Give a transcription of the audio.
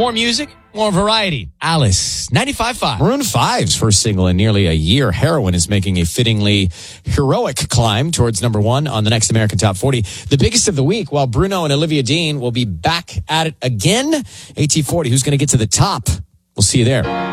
More music, more variety. Alice, 95.5. Maroon 5's first single in nearly a year, Heroin, is making a fittingly heroic climb towards number one on the Next American Top 40. The biggest of the week, while Bruno and Olivia Dean will be back at it again. AT40, who's going to get to the top? We'll see you there.